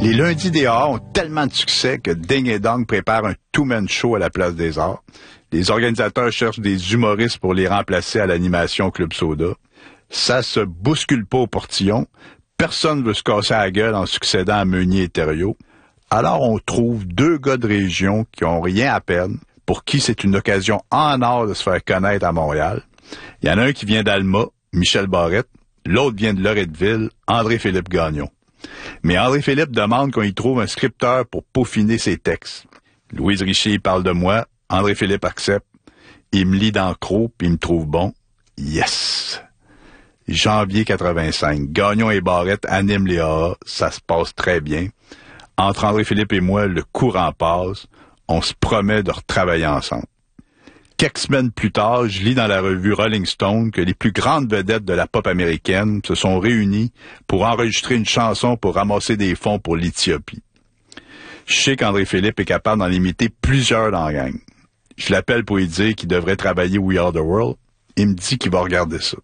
Les lundis des arts ont tellement de succès que Ding et Dong prépare un two-man show à la Place des Arts. Les organisateurs cherchent des humoristes pour les remplacer à l'animation Club Soda. Ça se bouscule pas au portillon. Personne veut se casser la gueule en succédant à Meunier et Thériault. Alors on trouve deux gars de région qui ont rien à perdre, pour qui c'est une occasion en or de se faire connaître à Montréal. Il y en a un qui vient d'Alma, Michel Barrette. L'autre vient de Loretteville, André-Philippe Gagnon. Mais André-Philippe demande qu'on y trouve un scripteur pour peaufiner ses textes. Louise Richer parle de moi, André-Philippe accepte. Il me lit dans le croc, puis il me trouve bon. Yes! Janvier 85, Gagnon et Barrette animent les AA, ça se passe très bien. Entre André-Philippe et moi, le courant passe, on se promet de retravailler ensemble. Quelques semaines plus tard, je lis dans la revue Rolling Stone que les plus grandes vedettes de la pop américaine se sont réunies pour enregistrer une chanson pour ramasser des fonds pour l'Éthiopie. Je sais qu'André-Philippe est capable d'en imiter plusieurs dans la gang. Je l'appelle pour lui dire qu'il devrait travailler We Are the World. Il me dit qu'il va regarder ça.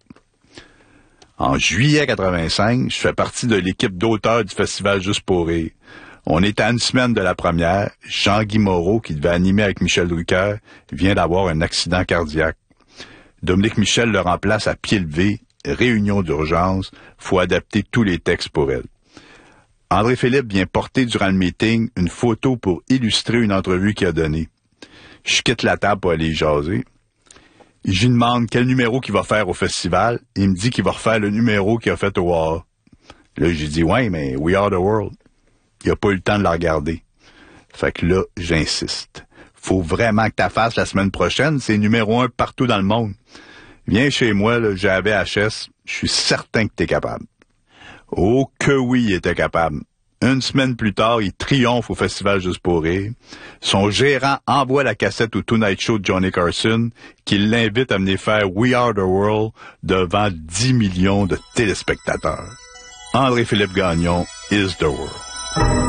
En juillet 85, je fais partie de l'équipe d'auteurs du Festival Juste pour rire. On est à une semaine de la première. Jean-Guy Moreau, qui devait animer avec Michel Drucker, vient d'avoir un accident cardiaque. Dominique Michel le remplace à pied levé. Réunion d'urgence. Faut adapter tous les textes pour elle. André-Philippe vient porter durant le meeting une photo pour illustrer une entrevue qu'il a donnée. Je quitte la table pour aller jaser. Je lui demande quel numéro qu'il va faire au festival. Il me dit qu'il va refaire le numéro qu'il a fait au AA. Là, j'ai dit, ouais, mais We Are the World. Il n'a pas eu le temps de la regarder. Fait que là, j'insiste. Faut vraiment que tu la fasses la semaine prochaine. C'est numéro 1 partout dans le monde. Viens chez moi, là, j'ai la VHS. Je suis certain que tu es capable. Oh que oui, il était capable. Une semaine plus tard, il triomphe au Festival Juste pour rire. Son gérant envoie la cassette au Tonight Show de Johnny Carson, qui l'invite à venir faire We Are the World devant 10 millions de téléspectateurs. André-Philippe Gagnon is the world.